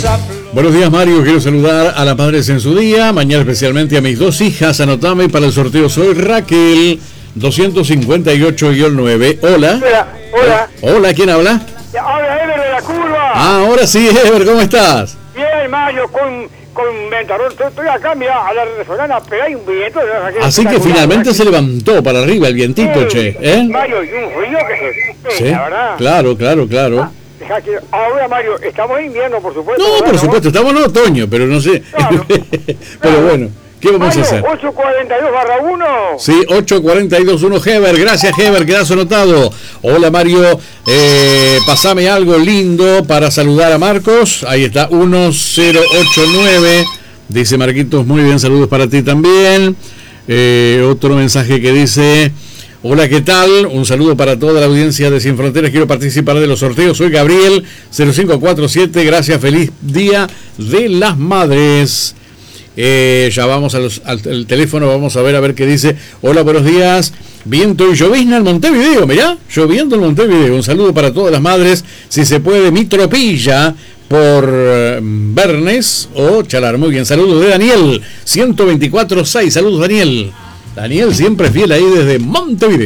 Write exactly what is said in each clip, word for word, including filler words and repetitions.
Buenos días, Mario. Quiero saludar a las madres en su día. Mañana especialmente a mis dos hijas. Anotame para el sorteo. Soy Raquel, doscientos cincuenta y ocho guión nueve. Hola. Hola. Hola. Hola, ¿quién habla? Habla Ever de la curva. Ah, ahora sí, Ever, ¿cómo estás? Bien, Mario, con, con ventarrón. Estoy, estoy acá, mira, a la resolana, pero hay un viento. Así que finalmente se levantó para arriba el vientito, sí, che. ¿Eh? Mario, y un frío que se... Sí, la verdad. claro, claro, claro. Ah, deja que, ahora, Mario, estamos en invierno, por supuesto. No, ¿verdad, por no? supuesto, estamos en otoño, pero no sé. Claro, Pero claro. bueno, ¿qué vamos Mario, a hacer? ocho cuarenta y dos barra uno. Sí, ocho cuarenta y dos uno, Heber. Gracias, Heber, quedas anotado. Hola, Mario. Eh, pasame algo lindo para saludar a Marcos. Ahí está, uno cero ocho nueve. Dice Marquitos, muy bien, saludos para ti también. Eh, otro mensaje que dice: hola, ¿qué tal? Un saludo para toda la audiencia de Sin Fronteras. Quiero participar de los sorteos. Soy Gabriel, cero cinco cuatro siete. Gracias, feliz Día de las Madres. Eh, ya vamos a los, al, al teléfono, vamos a ver a ver qué dice. Hola, buenos días. Viento y llovizna en Montevideo, mirá, lloviendo en Montevideo. Un saludo para todas las madres. Si se puede, mi tropilla por eh, Bernes o Chalar. Muy bien, saludos de Daniel, ciento veinticuatro seis. Saludos, Daniel. Daniel siempre fiel ahí desde Montevideo.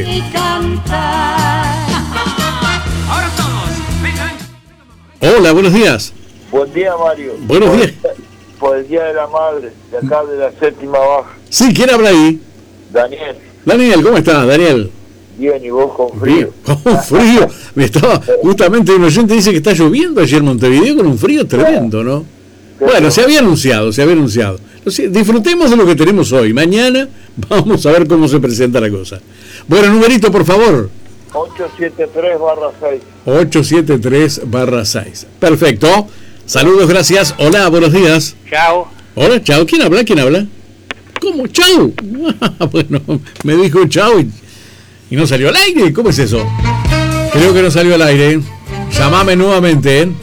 Hola, buenos días. Buen día, Mario. Buenos por días. El, por el Día de la Madre, de acá de la séptima baja. Sí, ¿quién habla ahí? Daniel. Daniel, ¿cómo estás, Daniel? Bien, y vos con frío. Bien, con frío. Me estaba, justamente un oyente dice que está lloviendo ayer en Montevideo con un frío tremendo, ¿no? Bueno, se había anunciado, se había anunciado. Entonces, disfrutemos de lo que tenemos hoy. Mañana vamos a ver cómo se presenta la cosa. Bueno, numerito, por favor. ocho siete tres barra seis. ocho siete tres barra seis. Perfecto. Saludos, gracias. Hola, buenos días. Chao. Hola, chao. ¿Quién habla? ¿Quién habla? ¿Cómo? Chao. Bueno, me dijo chao y, y no salió al aire. ¿Cómo es eso? Creo que no salió al aire. Llámame nuevamente, ¿eh?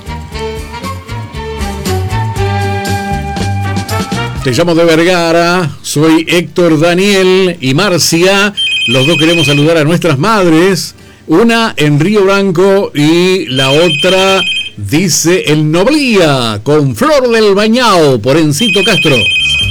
Te llamo de Vergara, soy Héctor Daniel y Marcia. Los dos queremos saludar a nuestras madres. Una en Río Branco y la otra dice el Noblía, con Flor del Bañao, por Encito Castro.